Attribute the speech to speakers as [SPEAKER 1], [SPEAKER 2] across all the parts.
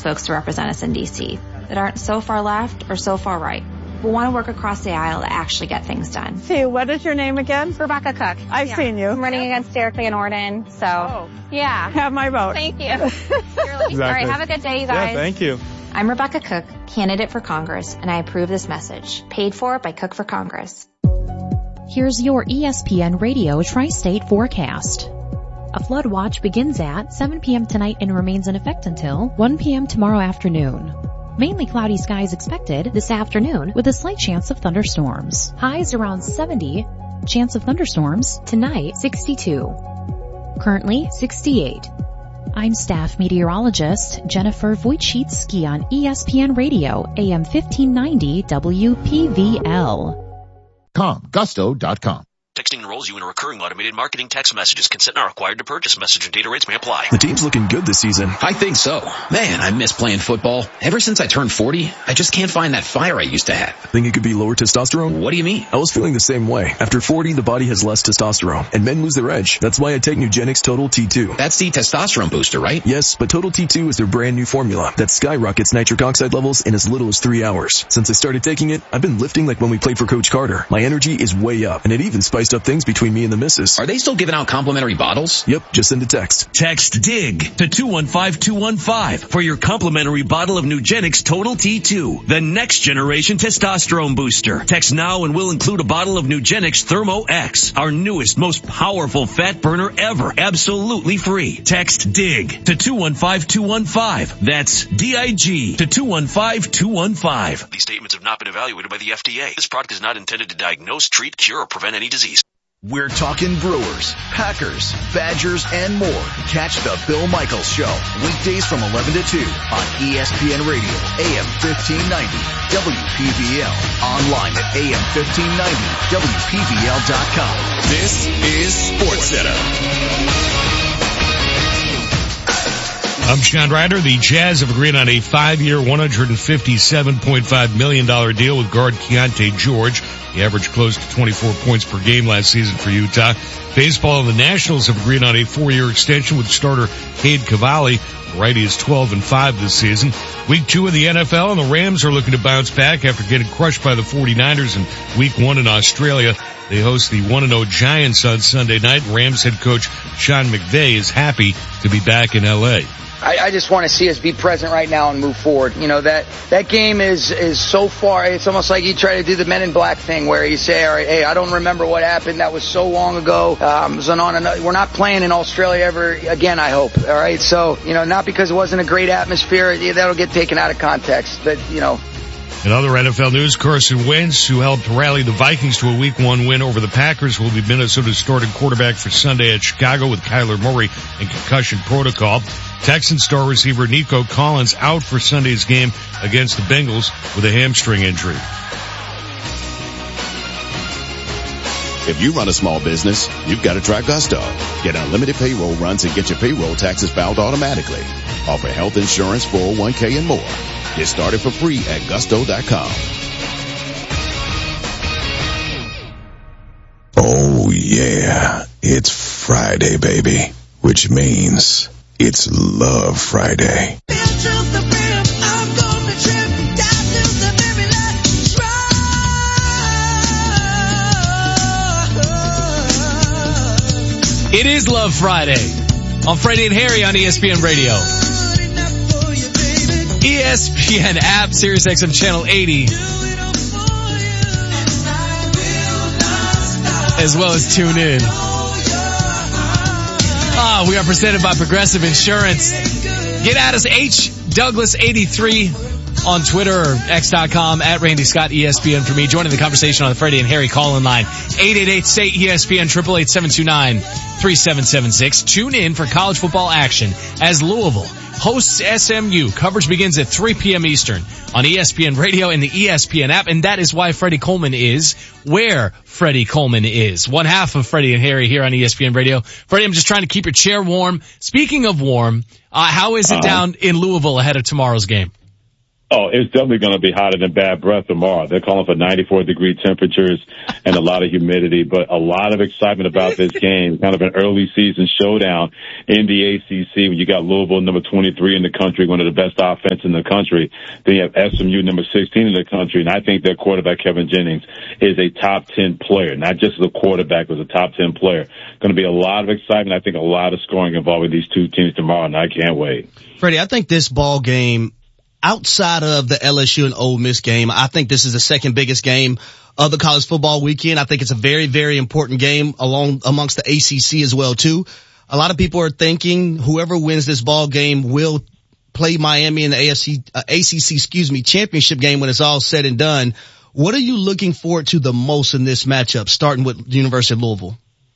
[SPEAKER 1] best folks to represent us in D.C. that aren't so far left or so far right. We want to work across the aisle to actually get things done.
[SPEAKER 2] See, what is your name again?
[SPEAKER 3] Rebecca Cook.
[SPEAKER 2] I've seen you.
[SPEAKER 3] I'm running against Derek Van Orden, so yeah.
[SPEAKER 2] Have my vote.
[SPEAKER 3] Thank you. Exactly. All right, have a good day, you guys.
[SPEAKER 4] Yeah, thank you.
[SPEAKER 1] I'm Rebecca Cook, candidate for Congress, and I approve this message. Paid for by Cook for Congress.
[SPEAKER 5] Here's your ESPN Radio Tri-State forecast. A flood watch begins at 7 p.m. tonight and remains in effect until 1 p.m. tomorrow afternoon. Mainly cloudy skies expected this afternoon with a slight chance of thunderstorms. Highs around 70, chance of thunderstorms tonight 62. Currently 68. I'm staff meteorologist Jennifer Wojcicki on ESPN Radio, AM 1590 WPVL.
[SPEAKER 6] Gusto.com.
[SPEAKER 7] Texting enrolls you in a recurring automated marketing text messages. Consent not required to purchase. Message and data rates may apply.
[SPEAKER 8] The team's looking good this season.
[SPEAKER 9] I think so. Man, I miss playing football. Ever since I turned 40, I just can't find that fire I used to have.
[SPEAKER 8] Think it could be lower testosterone?
[SPEAKER 9] What do you mean?
[SPEAKER 8] I was feeling the same way. After 40, the body has less testosterone, and men lose their edge. That's why I take Nugenix Total T2.
[SPEAKER 9] That's the testosterone booster, right?
[SPEAKER 8] Yes, but Total T2 is their brand new formula that skyrockets nitric oxide levels in as little as 3 hours. Since I started taking it, I've been lifting like when we played for Coach Carter. My energy is way up, and it even spiced up things between me and the missus.
[SPEAKER 9] Are they still giving out complimentary bottles?
[SPEAKER 8] Yep, just send a text.
[SPEAKER 10] Text DIG to 215-215 for your complimentary bottle of Nugenix Total T2, the next generation testosterone booster. Text now and we'll include a bottle of Nugenix Thermo X, our newest, most powerful fat burner ever, absolutely free. Text DIG to 215-215. That's DIG to 215-215.
[SPEAKER 7] These statements have not been evaluated by the FDA. This product is not intended to diagnose, treat, cure, or prevent any disease.
[SPEAKER 11] We're talking Brewers, Packers, Badgers, and more. Catch the Bill Michaels Show, weekdays from 11 to 2 on ESPN Radio, AM 1590, WPVL. Online at AM1590, WPVL.com.
[SPEAKER 12] This is SportsCenter.
[SPEAKER 13] I'm Sean Ryder. The Jazz have agreed on a 5-year, $157.5 million deal with guard Keontae George. The average close to 24 points per game last season for Utah. Baseball and the Nationals have agreed on a 4-year extension with starter Cade Cavalli. The righty is 12-5 this season. Week 2 of the NFL, and the Rams are looking to bounce back after getting crushed by the 49ers in Week 1 in Australia. They host the 1-0 Giants on Sunday night. Rams head coach Sean McVay is happy to be back in L.A.
[SPEAKER 14] I just want to see us be present right now and move forward. You know, that game is so far, it's almost like you try to do the Men in Black thing where you say, all right, hey, I don't remember what happened. That was so long ago. We're not playing in Australia ever again, I hope. All right. So, you know, not because it wasn't a great atmosphere, that'll get taken out of context. But, you know.
[SPEAKER 13] In other NFL news, Carson Wentz, who helped rally the Vikings to a Week 1 win over the Packers, will be Minnesota's starting quarterback for Sunday at Chicago with Kyler Murray in concussion protocol. Texan star receiver Nico Collins out for Sunday's game against the Bengals with a hamstring injury.
[SPEAKER 6] If you run a small business, you've got to try Gusto. Get unlimited payroll runs and get your payroll taxes filed automatically. Offer health insurance, 401k, and more. Get started for free at Gusto.com.
[SPEAKER 15] Oh yeah, it's Friday, baby, which means it's Love Friday.
[SPEAKER 16] It is Love Friday on Freddie and Harry on ESPN Radio. ESPN app, SiriusXM Channel 80. As well as tune in. We are presented by Progressive Insurance. Get at us, HDouglas83 on Twitter or X.com at Randy Scott ESPN for me. Joining the conversation on the Freddie and Harry call-in line. 888-STATE-ESPN, 888-729-3776. Tune in for college football action as Louisville hosts SMU. Coverage begins at 3 p.m. Eastern on ESPN Radio and the ESPN app, and that is why Freddie Coleman is where Freddie Coleman is. One half of Freddie and Harry here on ESPN Radio. Freddie, I'm just trying to keep your chair warm. Speaking of warm, how is it down in Louisville ahead of tomorrow's game?
[SPEAKER 4] Oh, it's definitely going to be hotter than bad breath tomorrow. They're calling for 94-degree temperatures and a lot of humidity, but a lot of excitement about this game. Kind of an early season showdown in the ACC when you got Louisville, number 23 in the country, one of the best offense in the country. Then you have SMU, number 16 in the country, and I think their quarterback, Kevin Jennings, is a top 10 player, not just as a quarterback, but as a top 10 player. Going to be a lot of excitement. I think a lot of scoring involving these two teams tomorrow, and I can't wait.
[SPEAKER 17] Freddie, I think this ball game, outside of the LSU and Ole Miss game, I think this is the second biggest game of the college football weekend. I think it's a very, very important game amongst the ACC as well, too. A lot of people are thinking whoever wins this ball game will play Miami in the ACC championship game when it's all said and done. What are you looking forward to the most in this matchup, starting with the University of Louisville?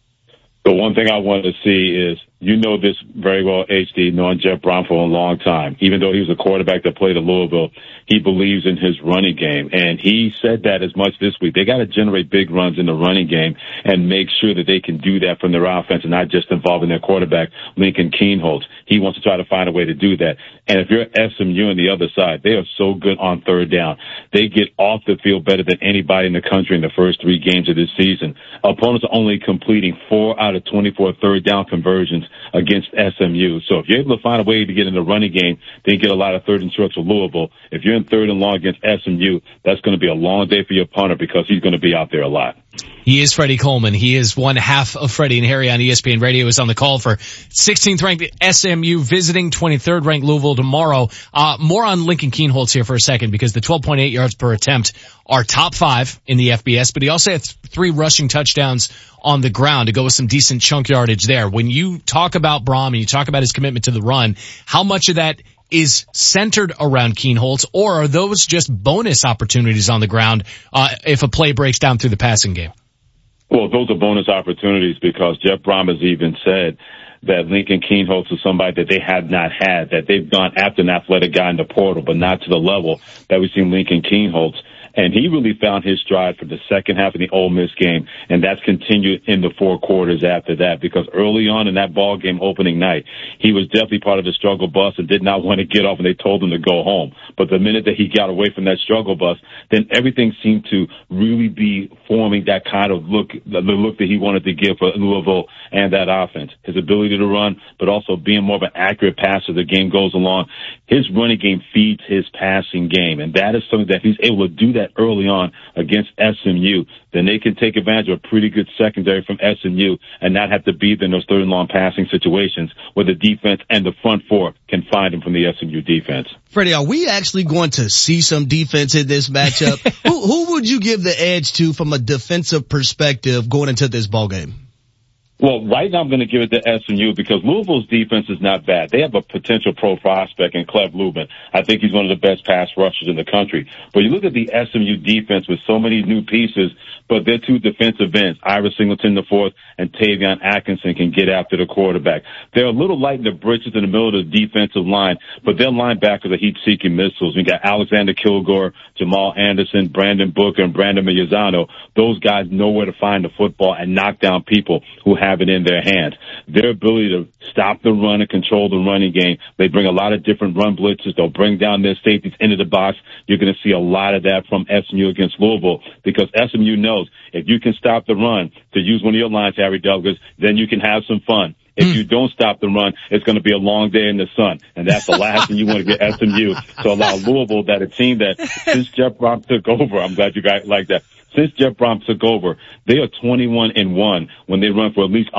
[SPEAKER 4] The one thing I wanted to see is, you know this very well, HD, knowing Jeff Brom for a long time. Even though he was a quarterback that played at Louisville, he believes in his running game. And he said that as much this week. They got to generate big runs in the running game and make sure that they can do that from their offense and not just involving their quarterback, Lincoln Kienholz. He wants to try to find a way to do that. And if you're SMU on the other side, they are so good on third down. They get off the field better than anybody in the country in the first 3 games of this season. Opponents are only completing 4 out of 24 third down conversions against SMU. So if you're able to find a way to get in the running game, then you get a lot of third and shorts with Louisville. If you're in third and long against SMU, that's going to be a long day for your punter because he's going to be out there a lot.
[SPEAKER 16] He is Freddie Coleman. He is one half of Freddie and Harry on ESPN Radio. Is on the call for 16th ranked SMU visiting 23rd ranked Louisville tomorrow. More on Lincoln Kienholz here for a second because the 12.8 yards per attempt are top 5 in the FBS, but he also had 3 rushing touchdowns on the ground to go with some decent chunk yardage there. When you talk about Brom and you talk about his commitment to the run, how much of that is centered around Kienholz, or are those just bonus opportunities on the ground if a play breaks down through the passing game?
[SPEAKER 4] Well, those are bonus opportunities because Jeff Brom has even said that Lincoln Kienholz is somebody that they have not had, that they've gone after an athletic guy in the portal, but not to the level that we've seen Lincoln Kienholz. And he really found his stride for the second half of the Ole Miss game, and that's continued in the 4 quarters after that, because early on in that ball game opening night, he was definitely part of the struggle bus and did not want to get off, and they told him to go home. But the minute that he got away from that struggle bus, then everything seemed to really be forming that kind of look, the look that he wanted to give for Louisville and that offense. His ability to run, but also being more of an accurate passer as the game goes along. His running game feeds his passing game, and that is something that he's able to do that early on against SMU. Then they can take advantage of a pretty good secondary from SMU and not have to be in those third and long passing situations where the defense and the front 4 can find them from the SMU defense.
[SPEAKER 17] Freddie, are we actually going to see some defense in this matchup? Who would you give the edge to from a defensive perspective going into this ball game?
[SPEAKER 4] Well, right now I'm going to give it to SMU because Louisville's defense is not bad. They have a potential pro prospect in Cleve Lubin. I think he's one of the best pass rushers in the country. But you look at the SMU defense with so many new pieces, but their 2 defensive ends, Ira Singleton IV and Tavion Atkinson, can get after the quarterback. They're a little light in the britches in the middle of the defensive line, but their linebackers are heat-seeking missiles. We got Alexander Kilgore, Jamal Anderson, Brandon Booker, and Brandon Mazzano. Those guys know where to find the football and knock down people who have it in their hands. Their ability to stop the run and control the running game. They bring a lot of different run blitzes. They'll bring down their safeties into the box. You're going to see a lot of that from SMU against Louisville because SMU knows if you can stop the run, to use one of your lines, Harry Douglas, then you can have some fun. If you don't stop the run, it's going to be a long day in the sun. And that's the last thing you want to get SMU to allow Louisville, that a team that since Jeff Brom took over, I'm glad you guys like that. Since Jeff Brom took over, they are 21-1 when they run for at least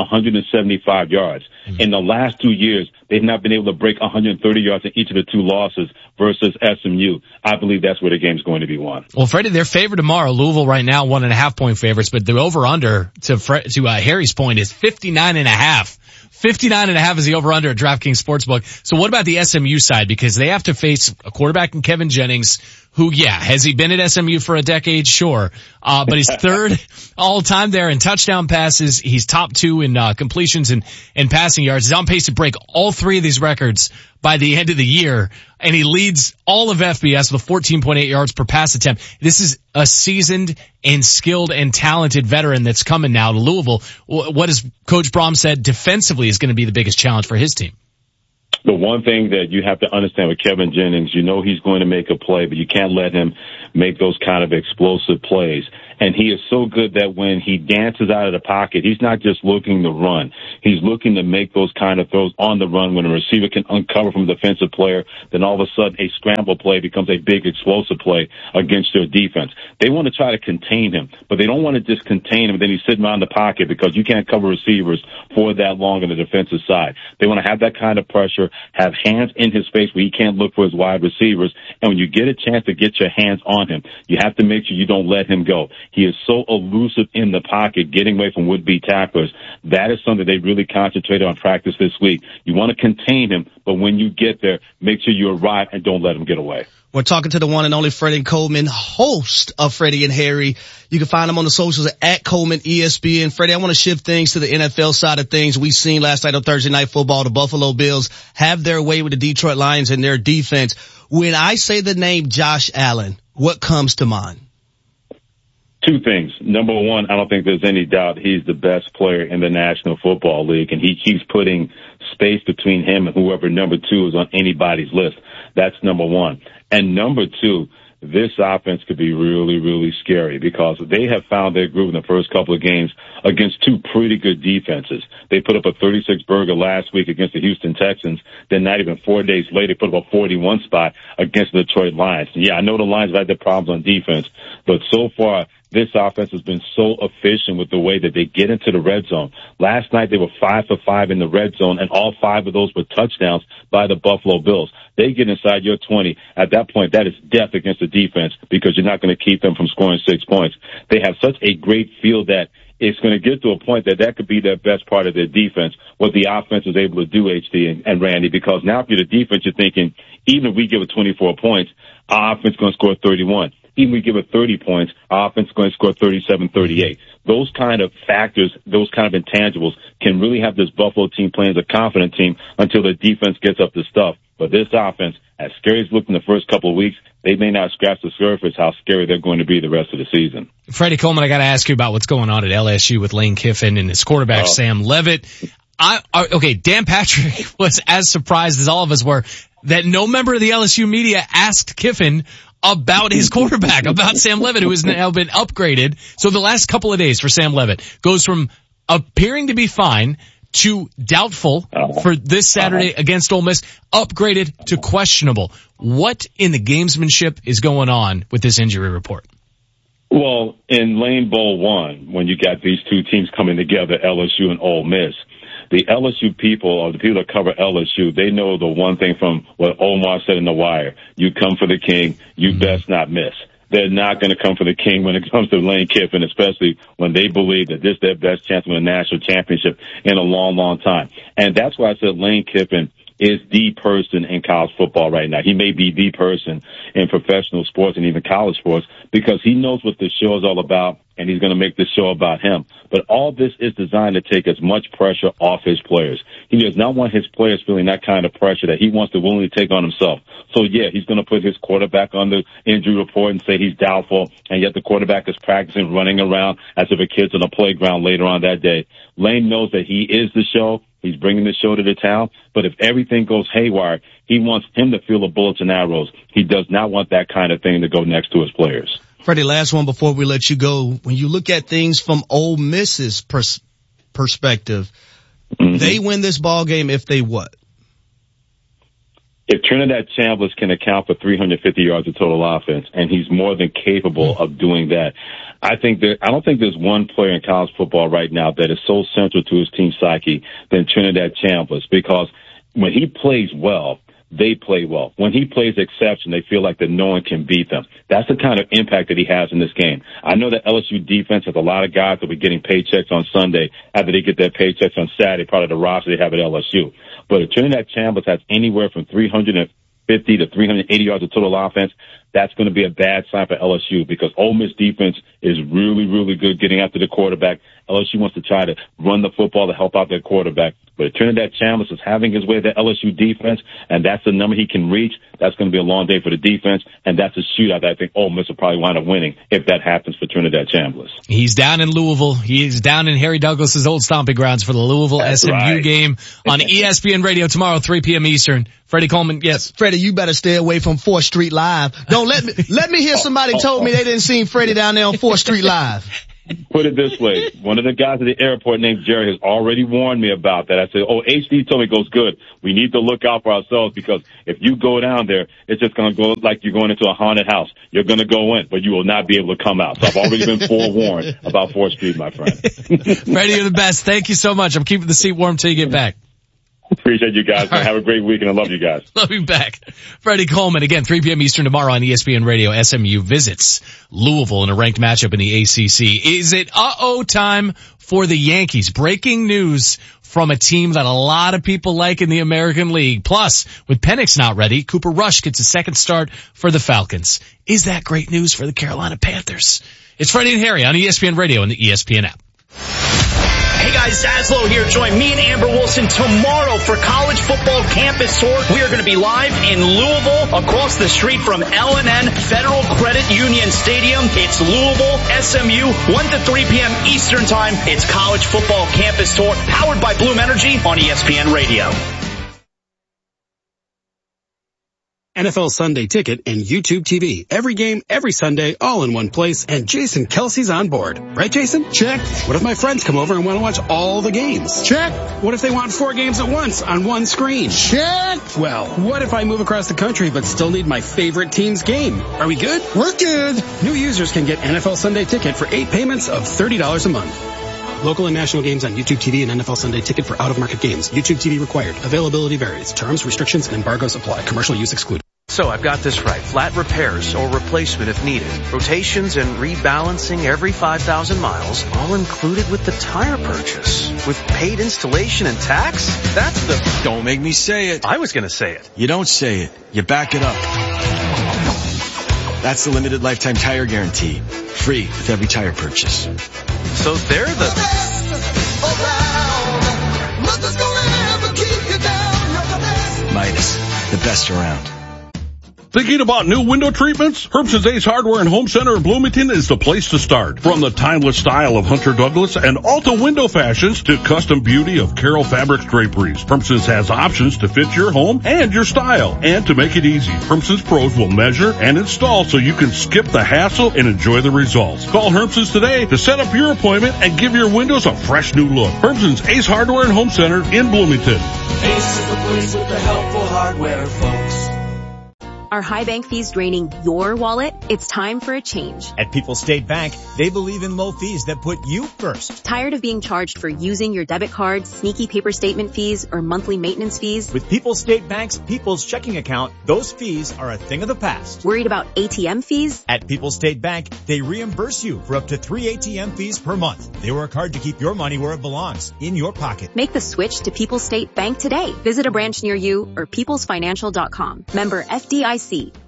[SPEAKER 4] 175 yards. In the last 2 years, they've not been able to break 130 yards in each of the 2 losses versus SMU. I believe that's where the game's going to be won.
[SPEAKER 16] Well, Freddie, they're favored tomorrow. Louisville right now 1.5 point favorites, but the over-under to Harry's point is 59.5. 59.5 is the over-under at DraftKings Sportsbook. So what about the SMU side? Because they have to face a quarterback in Kevin Jennings, who, has he been at SMU for a decade? Sure. But he's 3rd all time there in touchdown passes. He's top 2 in completions and passing yards. He's on pace to break all 3 of these records by the end of the year. And he leads all of FBS with 14.8 yards per pass attempt. This is a seasoned and skilled and talented veteran that's coming now to Louisville. What has Coach Brom said defensively is going to be the biggest challenge for his team?
[SPEAKER 4] The one thing that you have to understand with Kevin Jennings, you know he's going to make a play, but you can't let him make those kind of explosive plays. And he is so good that when he dances out of the pocket, he's not just looking to run. He's looking to make those kind of throws on the run when a receiver can uncover from a defensive player. Then all of a sudden a scramble play becomes a big explosive play against their defense. They want to try to contain him, but they don't want to just contain him and then he's sitting around the pocket because you can't cover receivers for that long on the defensive side. They want to have that kind of pressure, have hands in his face where he can't look for his wide receivers. And when you get a chance to get your hands on him, you have to make sure you don't let him go. He is so elusive in the pocket, getting away from would-be tacklers. That is something they really concentrated on practice this week. You want to contain him, but when you get there, make sure you arrive and don't let him get away.
[SPEAKER 17] We're talking to the one and only Freddie Coleman, host of Freddie and Harry. You can find him on the socials at Coleman ESPN. Freddie, I want to shift things to the NFL side of things. We've seen last night on Thursday Night Football, the Buffalo Bills have their way with the Detroit Lions and their defense. When I say the name Josh Allen, what comes to mind?
[SPEAKER 4] Two things. Number one, I don't think there's any doubt he's the best player in the National Football League, and he keeps putting space between him and whoever number two is on anybody's list. That's number one. And number two, this offense could be really, really scary because they have found their groove in the first couple of games against two pretty good defenses. They put up a 36 burger last week against the Houston Texans. Then not even 4 days later, they put up a 41 spot against the Detroit Lions. Yeah, I know the Lions have had their problems on defense, but so far, this offense has been so efficient with the way that they get into the red zone. Last night, they were 5 for 5 in the red zone, and all 5 of those were touchdowns by the Buffalo Bills. They get inside your 20. At that point, that is death against the defense because you're not going to keep them from scoring 6 points. They have such a great feel that it's going to get to a point that could be their best part of their defense, what the offense is able to do, HD and Randy, because now if you're the defense, you're thinking, even if we give it 24 points, our offense is going to score 31. Even if we give it 30 points, our offense is going to score 37, 38. Those kind of factors, those kind of intangibles can really have this Buffalo team playing as a confident team until the defense gets up to stuff. But this offense, as scary as it looked in the first couple of weeks, they may not scratch the surface how scary they're going to be the rest of the season.
[SPEAKER 16] Freddie Coleman, I got to ask you about what's going on at LSU with Lane Kiffin and his quarterback, Sam Leavitt. Dan Patrick was as surprised as all of us were that no member of the LSU media asked Kiffin about his quarterback, about Sam Leavitt, who has now been upgraded. So the last couple of days for Sam Leavitt goes from appearing to be fine to doubtful for this Saturday against Ole Miss, upgraded to questionable. What in the gamesmanship is going on with this injury report?
[SPEAKER 4] Well, in Lane Bowl 1, when you got these two teams coming together, LSU and Ole Miss, the LSU people, or the people that cover LSU, they know the one thing from what Omar said in The Wire. You come for the king, you best not miss. They're not going to come for the king when it comes to Lane Kiffin, especially when they believe that this is their best chance to win a national championship in a long, long time. And that's why I said Lane Kiffin is the person in college football right now. He may be the person in professional sports and even college sports because he knows what the show is all about, and he's going to make the show about him. But all this is designed to take as much pressure off his players. He does not want his players feeling that kind of pressure that he wants to willingly take on himself. So, yeah, he's going to put his quarterback on the injury report and say he's doubtful, and yet the quarterback is practicing running around as if a kid's on a playground later on that day. Lane knows that he is the show. He's bringing the show to the town. But if everything goes haywire, he wants him to feel the bullets and arrows. He does not want that kind of thing to go next to his players.
[SPEAKER 17] Freddie, last one before we let you go. When you look at things from Ole Miss's perspective, they win this ball game if they what?
[SPEAKER 4] If Trinidad Chambliss can account for 350 yards of total offense, and he's more than capable of doing that, I don't think there's one player in college football right now that is so central to his team psyche than Trinidad Chambliss, because when he plays well, they play well. When he plays exception, they feel like that no one can beat them. That's the kind of impact that he has in this game. I know that LSU defense has a lot of guys that will be getting paychecks on Sunday after they get their paychecks on Saturday, part of the roster they have at LSU. But if Trinidad Chambliss has anywhere from 350 to 380 yards of total offense, that's going to be a bad sign for LSU because Ole Miss defense is really, really good getting after the quarterback. LSU wants to try to run the football to help out their quarterback. But if Trinidad Chambliss is having his way with the LSU defense, and that's the number he can reach, that's going to be a long day for the defense, and that's a shootout that I think Ole Miss will probably wind up winning if that happens for Trinidad Chambliss.
[SPEAKER 16] He's down in Louisville. He's down in Harry Douglas's old stomping grounds for the Louisville SMU game on ESPN Radio tomorrow, 3 p.m. Eastern. Freddie Coleman, yes.
[SPEAKER 17] Freddie, you better stay away from 4th Street Live. Don't let me hear somebody told me they didn't see Freddie down there on 4th Street Live.
[SPEAKER 4] Put it this way. One of the guys at the airport named Jerry has already warned me about that. I said, HD told me, goes, good. We need to look out for ourselves because if you go down there, it's just going to go like you're going into a haunted house. You're going to go in, but you will not be able to come out. So I've already been forewarned about 4th Street, my friend.
[SPEAKER 16] Freddie, you're the best. Thank you so much. I'm keeping the seat warm till you get back.
[SPEAKER 4] Appreciate you guys. Right. Have a great week, and I love you guys.
[SPEAKER 16] Love you back. Freddie Coleman, again, 3 p.m. Eastern tomorrow on ESPN Radio. SMU visits Louisville in a ranked matchup in the ACC. Is it time for the Yankees? Breaking news from a team that a lot of people like in the American League. Plus, with Penix not ready, Cooper Rush gets a second start for the Falcons. Is that great news for the Carolina Panthers? It's Freddie and Harry on ESPN Radio and the ESPN app.
[SPEAKER 18] Hey guys, Zaslow here. Join me and Amber Wilson tomorrow for College Football Campus Tour. We are going to be live in Louisville across the street from L&N Federal Credit Union Stadium. It's Louisville, SMU, 1 to 3 p.m. Eastern Time. It's College Football Campus Tour powered by Bloom Energy on ESPN Radio.
[SPEAKER 19] NFL Sunday Ticket and YouTube TV. Every game, every Sunday, all in one place. And Jason Kelsey's on board. Right, Jason? Check. What if my friends come over and want to watch all the games? Check. What if they want 4 games at once on one screen? Check. Well, what if I move across the country but still need my favorite team's game? Are we good? We're good. New users can get NFL Sunday Ticket for 8 payments of $30 a month. Local and national games on YouTube TV and NFL Sunday Ticket for out-of-market games. YouTube TV required. Availability varies. Terms, restrictions, and embargoes apply. Commercial use excluded.
[SPEAKER 20] So I've got this right. Flat repairs or replacement if needed. Rotations and rebalancing every 5,000 miles, all included with the tire purchase. With paid installation and tax? That's the...
[SPEAKER 21] Don't make me say it.
[SPEAKER 20] I was going to say it.
[SPEAKER 21] You don't say it. You back it up. That's the limited lifetime tire guarantee. Free with every tire purchase.
[SPEAKER 20] So they're the...
[SPEAKER 21] Midas, the best around.
[SPEAKER 22] Thinking about new window treatments? Herbson's Ace Hardware and Home Center in Bloomington is the place to start. From the timeless style of Hunter Douglas and Alta window fashions to custom beauty of Carroll Fabrics draperies, Herbson's has options to fit your home and your style. And to make it easy, Herbson's pros will measure and install so you can skip the hassle and enjoy the results. Call Herbson's today to set up your appointment and give your windows a fresh new look. Herbson's Ace Hardware and Home Center in Bloomington.
[SPEAKER 23] Ace is the place with the helpful hardware, folks.
[SPEAKER 24] Are high bank fees draining your wallet? It's time for a change.
[SPEAKER 25] At People's State Bank, they believe in low fees that put you first.
[SPEAKER 24] Tired of being charged for using your debit card, sneaky paper statement fees, or monthly maintenance fees?
[SPEAKER 25] With People's State Bank's People's Checking Account, those fees are a thing of the past.
[SPEAKER 24] Worried about ATM fees?
[SPEAKER 25] At People's State Bank, they reimburse you for up to 3 ATM fees per month. They work hard to keep your money where it belongs, in your pocket.
[SPEAKER 24] Make the switch to People's State Bank today. Visit a branch near you or peoplesfinancial.com. Member FDIC.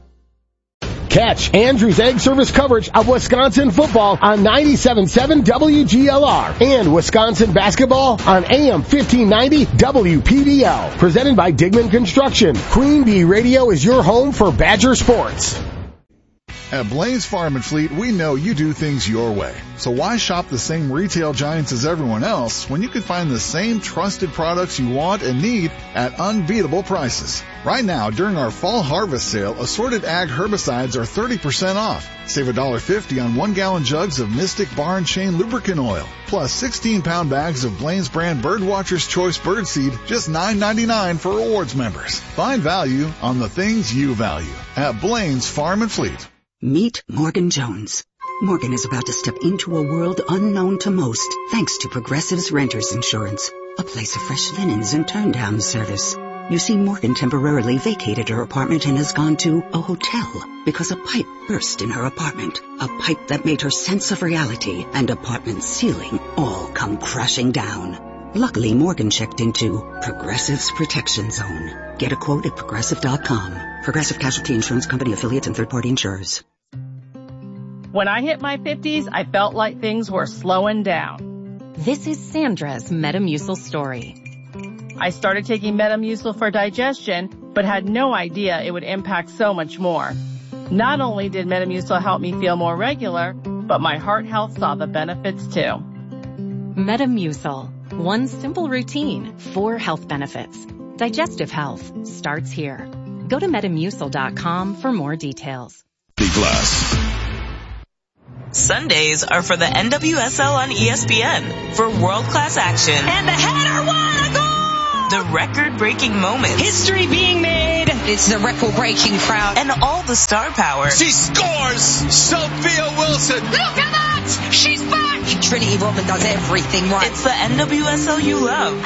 [SPEAKER 26] Catch Andrew's Egg Service coverage of Wisconsin football on 97.7 WGLR and Wisconsin basketball on AM 1590 WPDL. Presented by Digman Construction. Queen Bee Radio is your home for Badger sports.
[SPEAKER 27] At Blaine's Farm and Fleet, we know you do things your way. So why shop the same retail giants as everyone else when you can find the same trusted products you want and need at unbeatable prices? Right now, during our fall harvest sale, assorted ag herbicides are 30% off. Save $1.50 on 1-gallon jugs of Mystic Bar and Chain lubricant oil, plus 16-pound bags of Blaine's brand Birdwatcher's Choice Birdseed, just $9.99 for rewards members. Find value on the things you value at Blaine's Farm and Fleet.
[SPEAKER 28] Meet Morgan Jones. Morgan is about to step into a world unknown to most, thanks to Progressive's Renters Insurance, a place of fresh linens and turn-down service. You see, Morgan temporarily vacated her apartment and has gone to a hotel because a pipe burst in her apartment. A pipe that made her sense of reality and apartment ceiling all come crashing down. Luckily, Morgan checked into Progressive's Protection Zone. Get a quote at Progressive.com. Progressive Casualty Insurance Company affiliates and third-party insurers.
[SPEAKER 29] When I hit my 50s, I felt like things were slowing down.
[SPEAKER 5] This is Sandra's Metamucil story.
[SPEAKER 29] I started taking Metamucil for digestion, but had no idea it would impact so much more. Not only did Metamucil help me feel more regular, but my heart health saw the benefits too.
[SPEAKER 5] Metamucil. One simple routine, 4 health benefits. Digestive health starts here. Go to Metamucil.com for more details.
[SPEAKER 6] Plus.
[SPEAKER 1] Sundays are for the NWSL on ESPN for world-class action.
[SPEAKER 2] And the header, what a goal!
[SPEAKER 1] The record-breaking moments.
[SPEAKER 2] History being made. It's the record-breaking crowd.
[SPEAKER 1] And all the star power.
[SPEAKER 2] She scores! Sophia Wilson! Look at that! She's back! Trinity Rodman does everything right.
[SPEAKER 1] It's the NWSL you love.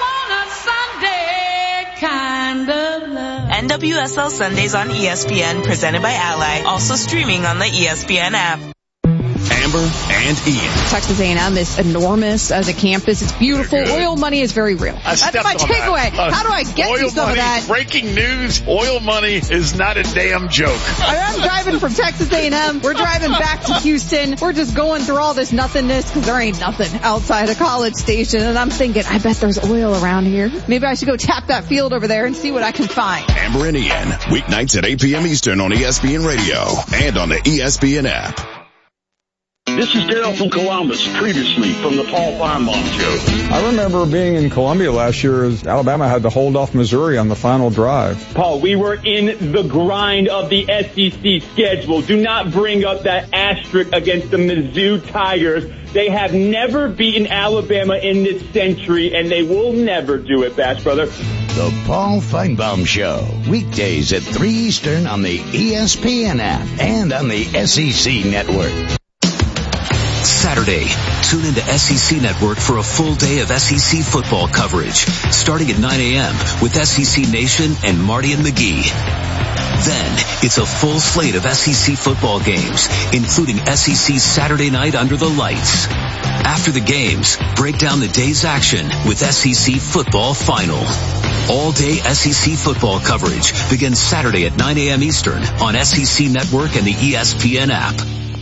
[SPEAKER 2] I want a Sunday kind of love.
[SPEAKER 1] NWSL Sundays on ESPN, presented by Ally. Also streaming on the ESPN app.
[SPEAKER 6] Amber and Ian.
[SPEAKER 3] Texas A&M is enormous as a campus. It's beautiful. Oil money is very real. That's my takeaway. How do I get to some of that?
[SPEAKER 7] Breaking news. Oil money is not a damn joke.
[SPEAKER 3] I'm driving from Texas A&M. We're driving back to Houston. We're just going through all this nothingness because there ain't nothing outside of College Station. And I'm thinking, I bet there's oil around here. Maybe I should go tap that field over there and see what I can find.
[SPEAKER 6] Amber and Ian. Weeknights at 8 p.m. Eastern on ESPN Radio and on the ESPN app.
[SPEAKER 8] This is Dale from Columbus, previously from the Paul Feinbaum Show.
[SPEAKER 9] I remember being in Columbia last year as Alabama had to hold off Missouri on the final drive.
[SPEAKER 10] Paul, we were in the grind of the SEC schedule. Do not bring up that asterisk against the Mizzou Tigers. They have never beaten Alabama in this century, and they will never do it, Bash Brother.
[SPEAKER 11] The Paul Feinbaum Show, weekdays at 3 Eastern on the ESPN app and on the SEC Network.
[SPEAKER 12] Saturday, tune into SEC Network for a full day of SEC football coverage, starting at 9 a.m. with SEC Nation and Marty and McGee. Then, it's a full slate of SEC football games, including SEC Saturday Night Under the Lights. After the games, break down the day's action with SEC Football Final. All-day SEC football coverage begins Saturday at 9 a.m. Eastern on SEC Network and the ESPN app.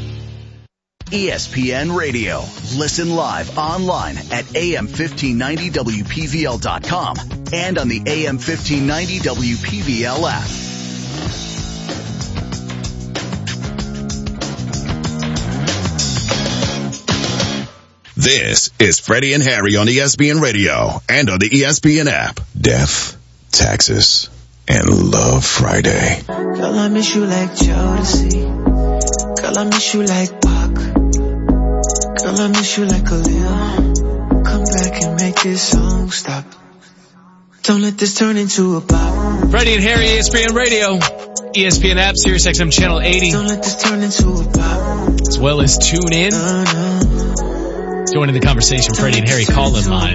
[SPEAKER 30] ESPN Radio. Listen live online at AM1590WPVL.com and on the AM1590 WPVL app.
[SPEAKER 6] This is Freddie and Harry on ESPN Radio and on the ESPN app.
[SPEAKER 15] Death, taxes, and Love Friday.
[SPEAKER 31] Girl, I miss you like Jodeci. Girl, I miss you like Pac. Girl, I miss you like Aaliyah. Come back and make this song stop. Don't let this turn into a bop.
[SPEAKER 16] Freddie and Harry, ESPN Radio, ESPN app, Sirius XM channel 80.
[SPEAKER 31] Don't let this turn into a bop.
[SPEAKER 16] As well as tune in. Joining the conversation, Freddie and Harry call-in line.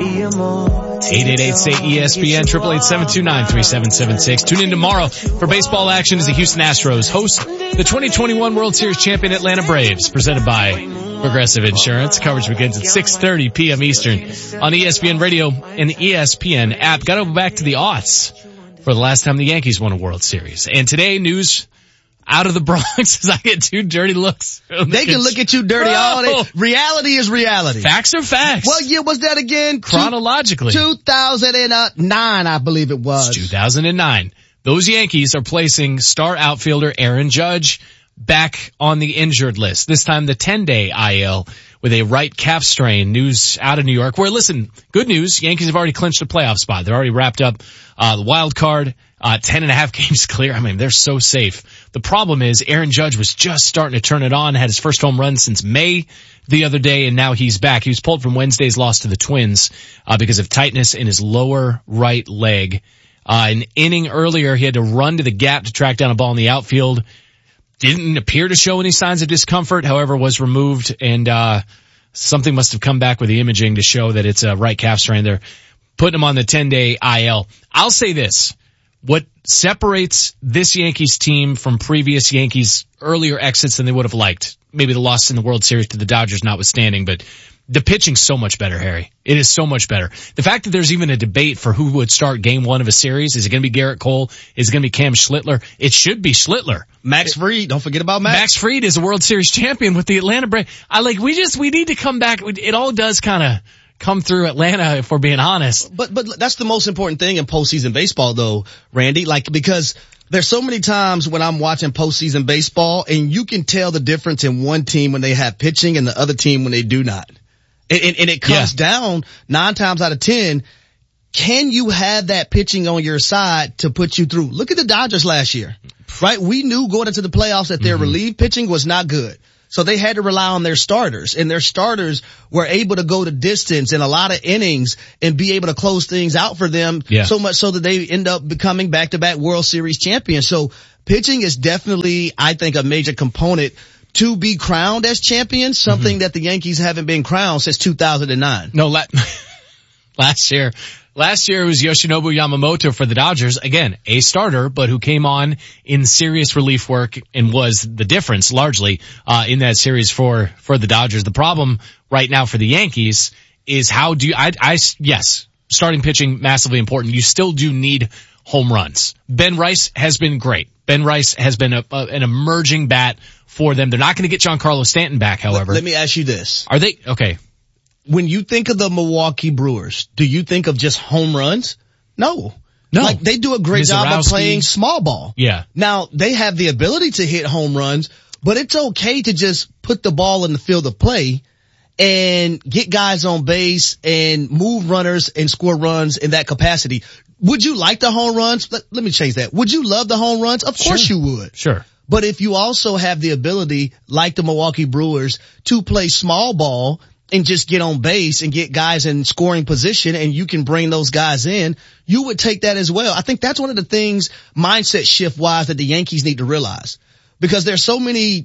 [SPEAKER 16] 888-SAY-ESPN, 888-729-3776. Tune in tomorrow for baseball action as the Houston Astros host the 2021 World Series champion Atlanta Braves, presented by Progressive Insurance. Coverage begins at 6:30 p.m. Eastern on ESPN Radio and the ESPN app. Got to go back to the aughts for the last time the Yankees won a World Series. And today, news out of the Bronx as I get two dirty looks.
[SPEAKER 17] They can look at you dirty all day. Reality is reality.
[SPEAKER 16] Facts are facts.
[SPEAKER 17] What year was that again?
[SPEAKER 16] Chronologically.
[SPEAKER 17] 2009, I believe it was.
[SPEAKER 16] It's 2009. Those Yankees are placing star outfielder Aaron Judge back on the injured list. This time the 10-day IL with a right calf strain. News out of New York where, listen, good news. Yankees have already clinched a playoff spot. They're already wrapped up the wild card. 10.5 games clear. I mean, they're so safe. The problem is Aaron Judge was just starting to turn it on, had his first home run since May the other day, and now he's back. He was pulled from Wednesday's loss to the Twins, because of tightness in his lower right leg. An inning earlier, he had to run to the gap to track down a ball in the outfield. Didn't appear to show any signs of discomfort, however, was removed, and, something must have come back with the imaging to show that it's a right calf strain. They're putting him on the 10-day IL. I'll say this. What separates this Yankees team from previous Yankees earlier exits than they would have liked, maybe the loss in the World Series to the Dodgers notwithstanding, but the pitching's so much better, Harry. It is so much better. The fact that there's even a debate for who would start game one of a series, is it going to be Garrett Cole? Is it going to be Cam Schlittler? It should be Schlittler.
[SPEAKER 17] Max Fried, don't forget about Max.
[SPEAKER 16] Max Fried is a World Series champion with the Atlanta Braves. We need to come back. It all does kind come through Atlanta, if we're being honest.
[SPEAKER 17] But that's the most important thing in postseason baseball though, Randy, because there's so many times when I'm watching postseason baseball and you can tell the difference in one team when they have pitching and the other team when they do not. And it comes down 9 times out of 10. Can you have that pitching on your side to put you through? Look at the Dodgers last year, right? We knew going into the playoffs that their relief pitching was not good. So they had to rely on their starters, and their starters were able to go the distance in a lot of innings and be able to close things out for them so much so that they end up becoming back-to-back World Series champions. So pitching is definitely, I think, a major component to be crowned as champions, something that the Yankees haven't been crowned since 2009.
[SPEAKER 16] No, last year it was Yoshinobu Yamamoto for the Dodgers. Again, a starter, but who came on in serious relief work and was the difference largely, in that series for the Dodgers. The problem right now for the Yankees is how do you, yes, starting pitching massively important. You still do need home runs. Ben Rice has been great. Ben Rice has been an emerging bat for them. They're not going to get Giancarlo Stanton back, however.
[SPEAKER 17] Let me ask you this.
[SPEAKER 16] Are they, okay.
[SPEAKER 17] When you think of the Milwaukee Brewers, do you think of just home runs? No. Like, they do a great job of playing small ball.
[SPEAKER 16] Yeah.
[SPEAKER 17] Now, they have the ability to hit home runs, but it's okay to just put the ball in the field of play and get guys on base and move runners and score runs in that capacity. Would you like the home runs? Let me change that. Would you love the home runs? Of course you would.
[SPEAKER 16] Sure.
[SPEAKER 17] But if you also have the ability, like the Milwaukee Brewers, to play small ball and just get on base and get guys in scoring position and you can bring those guys in, you would take that as well. I think that's one of the things mindset shift wise that the Yankees need to realize, because there's so many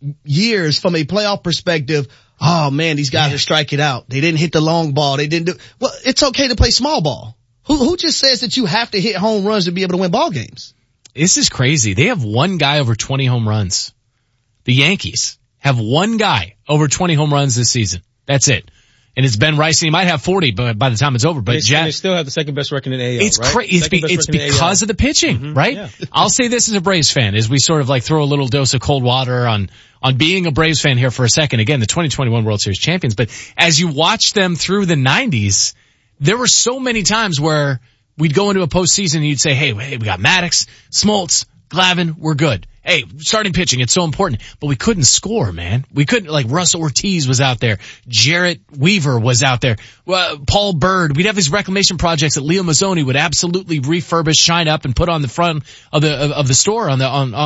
[SPEAKER 17] years from a playoff perspective. Oh man, these guys are striking out. They didn't hit the long ball. They didn't do, well, it's okay to play small ball. Who just says that you have to hit home runs to be able to win ball games?
[SPEAKER 16] This is crazy. They have one guy over 20 home runs. The Yankees have one guy over 20 home runs this season. That's it. And it's Ben Rice, and he might have 40 by the time it's over. But
[SPEAKER 4] they still have the second best record in the AL,
[SPEAKER 16] it's crazy. It's because of the pitching, right? Yeah. I'll say this as a Braves fan, as we sort of like throw a little dose of cold water on being a Braves fan here for a second. Again, the 2021 World Series champions. But as you watch them through the 90s, there were so many times where we'd go into a postseason and you'd say, hey, we got Maddox, Smoltz, Glavine, we're good. Hey, starting pitching, it's so important. But we couldn't score, man. We couldn't, like, Russell Ortiz was out there. Jarrett Weaver was out there. Paul Bird. We'd have these reclamation projects that Leo Mazzoni would absolutely refurbish, shine up, and put on the front of the store on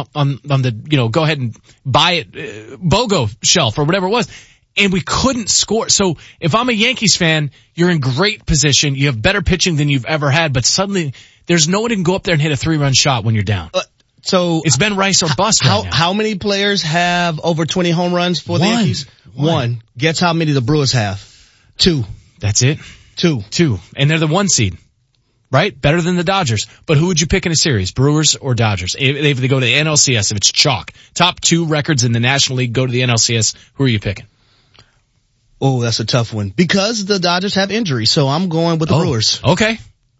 [SPEAKER 16] the, go ahead and buy it, BOGO shelf or whatever it was. And we couldn't score. So if I'm a Yankees fan, you're in great position. You have better pitching than you've ever had, but suddenly there's no one who can go up there and hit a 3-run shot when you're down.
[SPEAKER 17] So
[SPEAKER 16] it's Ben Rice or bust right now.
[SPEAKER 17] How many players have over 20 home runs for the Yankees? One. Guess how many the Brewers have? 2.
[SPEAKER 16] That's it?
[SPEAKER 17] 2.
[SPEAKER 16] And they're the 1 seed. Right? Better than the Dodgers. But who would you pick in a series? Brewers or Dodgers? If they go to the NLCS, if it's chalk. Top 2 records in the National League go to the NLCS. Who are you picking?
[SPEAKER 17] Oh, that's a tough one. Because the Dodgers have injuries, so I'm going with the Brewers.
[SPEAKER 16] Okay.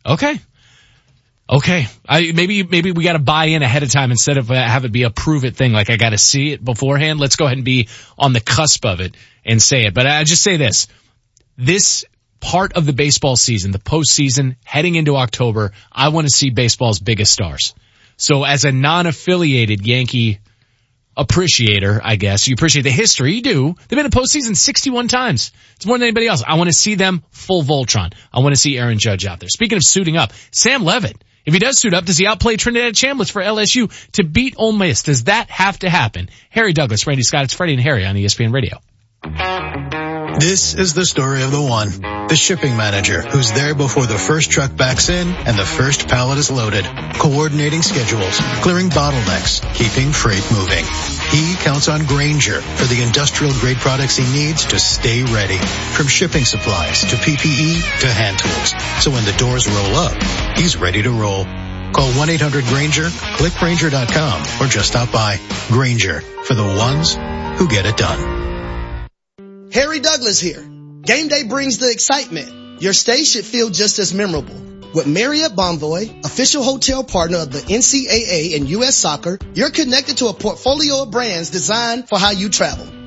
[SPEAKER 16] Maybe we gotta buy in ahead of time instead of have it be a prove it thing, like I gotta see it beforehand. Let's go ahead and be on the cusp of it and say it. But I just say this. This part of the baseball season, the postseason, heading into October, I want to see baseball's biggest stars. So as a non-affiliated Yankee appreciator, I guess, you appreciate the history. You do. They've been in the postseason 61 times. It's more than anybody else. I want to see them full Voltron. I want to see Aaron Judge out there. Speaking of suiting up, Sam Levitt. If he does suit up, does he outplay Trinidad Chambliss for LSU to beat Ole Miss? Does that have to happen? Harry Douglas, Randy Scott, it's Freddie and Harry on ESPN Radio.
[SPEAKER 13] This is the story of the one, the shipping manager, who's there before the first truck backs in and the first pallet is loaded, coordinating schedules, clearing bottlenecks, keeping freight moving. He counts on Grainger for the industrial-grade products he needs to stay ready, from shipping supplies to PPE to hand tools. So when the doors roll up, he's ready to roll. Call 1-800-GRAINGER, click Grainger.com, or just stop by. Grainger, for the ones who get it done.
[SPEAKER 17] Harry Douglas here. Game day brings the excitement. Your stay should feel just as memorable. With Marriott Bonvoy, official hotel partner of the NCAA and U.S. Soccer, you're connected to a portfolio of brands designed for how you travel.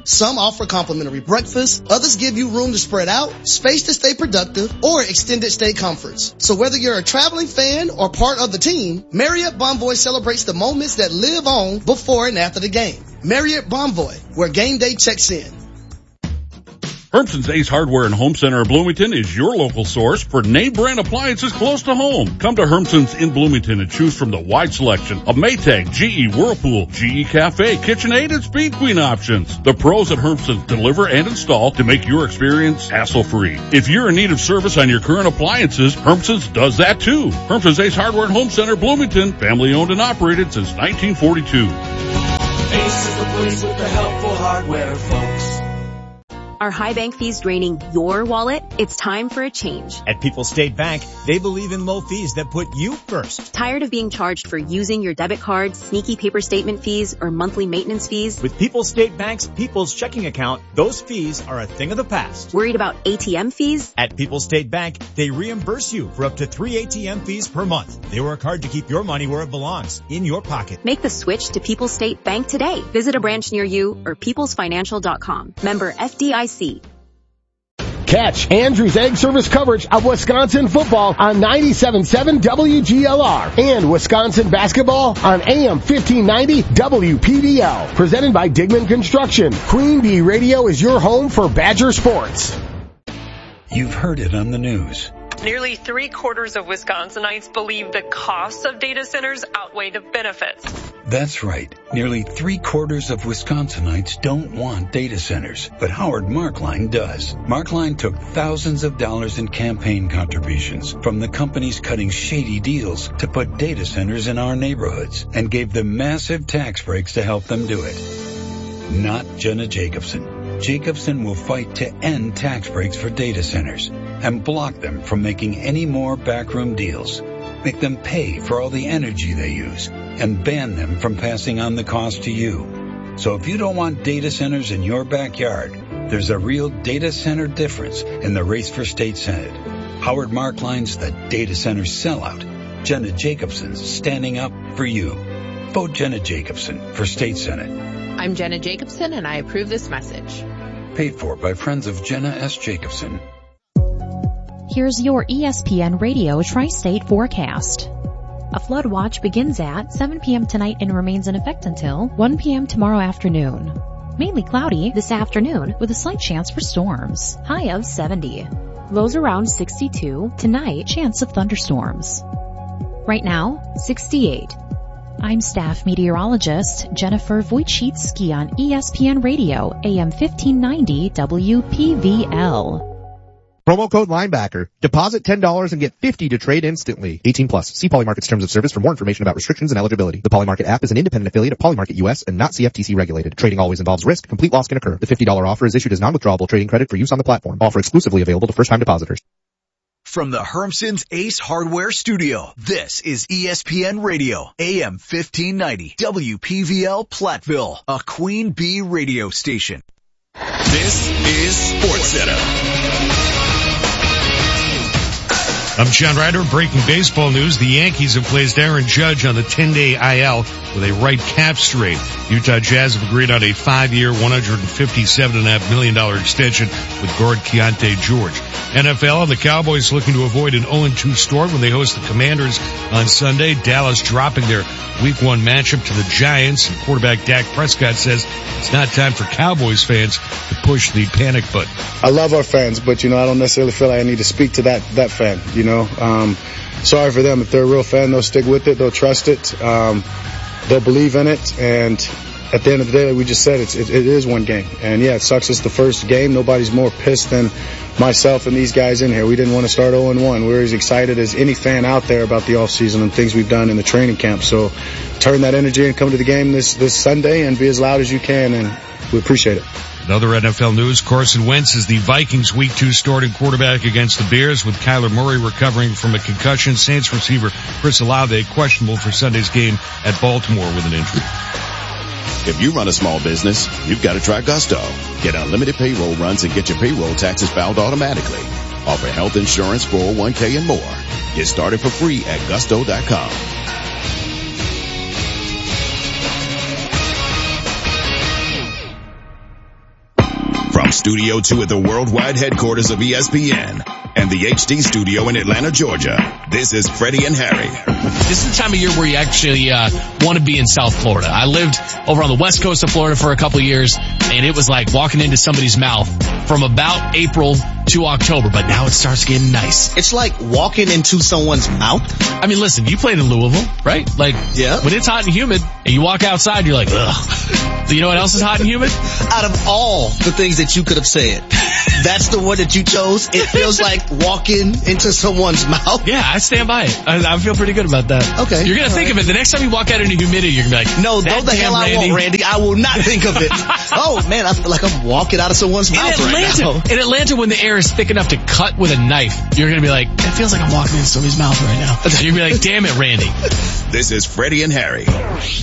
[SPEAKER 17] Some offer complimentary breakfast, others give you room to spread out, space to stay productive, or extended stay comforts. So whether you're a traveling fan or part of the team, Marriott Bonvoy celebrates the moments that live on before and after the game. Marriott Bonvoy, where game day checks in.
[SPEAKER 14] Hermson's Ace Hardware and Home Center of Bloomington is your local source for name brand appliances close to home. Come to Hermson's in Bloomington and choose from the wide selection of Maytag, GE, Whirlpool, GE Cafe, KitchenAid, and Speed Queen options. The pros at Hermson's deliver and install to make your experience hassle-free. If you're in need of service on your current appliances, Hermson's does that too. Hermson's Ace Hardware and Home Center, Bloomington, family owned and operated since 1942.
[SPEAKER 31] Ace is the place with the helpful hardware, folks.
[SPEAKER 18] Are high bank fees draining your wallet? It's time for a change.
[SPEAKER 19] At People's State Bank, they believe in low fees that put you first.
[SPEAKER 18] Tired of being charged for using your debit card, sneaky paper statement fees, or monthly maintenance fees?
[SPEAKER 19] With People's State Bank's People's Checking Account, those fees are a thing of the past.
[SPEAKER 18] Worried about ATM fees?
[SPEAKER 19] At People's State Bank, they reimburse you for up to 3 ATM fees per month. They work hard to keep your money where it belongs, in your pocket.
[SPEAKER 18] Make the switch to People's State Bank today. Visit a branch near you or peoplesfinancial.com. Member FDIC.
[SPEAKER 20] Catch Andrew's Egg Service coverage of Wisconsin football on 97.7 WGLR and Wisconsin basketball on AM 1590 WPVL. Presented by Digman Construction. Queen Bee Radio is your home for Badger sports.
[SPEAKER 21] You've heard it on the news.
[SPEAKER 22] Nearly 3/4 of Wisconsinites believe the costs of data centers outweigh the benefits.
[SPEAKER 21] That's right. Nearly 3/4 of Wisconsinites don't want data centers, but Howard Markline does. Markline took thousands of dollars in campaign contributions from the companies cutting shady deals to put data centers in our neighborhoods and gave them massive tax breaks to help them do it. Not Jenna Jacobson. Jacobson will fight to end tax breaks for data centers and block them from making any more backroom deals. Make them pay for all the energy they use and ban them from passing on the cost to you. So if you don't want data centers in your backyard, there's a real data center difference in the race for state senate. Howard Markline's the data center sellout. Jenna Jacobson's standing up for you. Vote Jenna Jacobson for state senate.
[SPEAKER 23] I'm Jenna Jacobson, and I approve this message.
[SPEAKER 21] Paid for by friends of Jenna S. Jacobson.
[SPEAKER 5] Here's your ESPN Radio Tri-State forecast. A flood watch begins at 7 p.m. tonight and remains in effect until 1 p.m. tomorrow afternoon. Mainly cloudy this afternoon with a slight chance for storms. High of 70. Lows around 62. Tonight, chance of thunderstorms. Right now, 68. I'm staff meteorologist Jennifer Wojcicki on ESPN Radio, AM 1590 WPVL.
[SPEAKER 24] Promo code Linebacker. Deposit $10 and get $50 to trade instantly. 18 plus. See Polymarket's terms of service for more information about restrictions and eligibility. The Polymarket app is an independent affiliate of Polymarket US and not CFTC regulated. Trading always involves risk. Complete loss can occur. The $50 offer is issued as non-withdrawable trading credit for use on the platform. Offer exclusively available to first-time depositors.
[SPEAKER 30] From the Hermson's Ace Hardware Studio, this is ESPN Radio, AM 1590, WPVL Platteville, a Queen Bee radio station.
[SPEAKER 25] This is SportsCenter.
[SPEAKER 26] I'm John Ryder. Breaking baseball news. The Yankees have placed Aaron Judge on the 10-day IL with a right calf strain. Utah Jazz have agreed on a 5-year, $157.5 million extension with guard Keontae George. NFL and the Cowboys looking to avoid an 0-2 start when they host the Commanders on Sunday. Dallas dropping their Week 1 matchup to the Giants. And quarterback Dak Prescott says it's not time for Cowboys fans to push the panic button.
[SPEAKER 27] I love our fans, but, I don't necessarily feel like I need to speak to that fan, Sorry for them. If they're a real fan, they'll stick with it. They'll trust it. They'll believe in it. And at the end of the day, like we just said, it is one game. And yeah, it sucks it's the first game. Nobody's more pissed than myself and these guys in here. We didn't want to start 0-1. We're as excited as any fan out there about the offseason and things we've done in the training camp. So turn that energy and come to the game this Sunday and be as loud as you can, and we appreciate it.
[SPEAKER 26] Another NFL news, Carson Wentz is the Vikings Week 2 starting quarterback against the Bears, with Kyler Murray recovering from a concussion. Saints receiver Chris Olave questionable for Sunday's game at Baltimore with an injury.
[SPEAKER 6] If you run a small business, you've got to try Gusto. Get unlimited payroll runs and get your payroll taxes filed automatically. Offer health insurance, 401k, and more. Get started for free at gusto.com. Studio 2 at the worldwide headquarters of ESPN and the HD studio in Atlanta, Georgia. This is Freddie and Harry.
[SPEAKER 16] This is the time of year where you actually want to be in South Florida. I lived over on the west coast of Florida for a couple of years, and it was like walking into somebody's mouth from about April to October, but now it starts getting nice.
[SPEAKER 17] It's like walking into someone's mouth.
[SPEAKER 16] I mean, listen, you played in Louisville, right? Like,
[SPEAKER 17] yeah.
[SPEAKER 16] When it's hot and humid and you walk outside, you're like, ugh. Do you know what else is hot and humid?
[SPEAKER 17] Out of all the things that you could have said, that's the one that you chose. It feels like walking into someone's mouth.
[SPEAKER 16] Yeah, I stand by it. I feel pretty good about that.
[SPEAKER 17] Okay.
[SPEAKER 16] You're going to think of it. The next time you walk out into humidity, you're going to be like,
[SPEAKER 17] no, the hell I won't, Randy. I will not think of it. Oh, man, I feel like I'm walking out of someone's mouth right now.
[SPEAKER 16] In Atlanta, when the air is thick enough to cut with a knife, you're going to be like, it feels like I'm walking into somebody's mouth right now. And you're going to be like, damn it, Randy.
[SPEAKER 6] This is Freddie and Harry.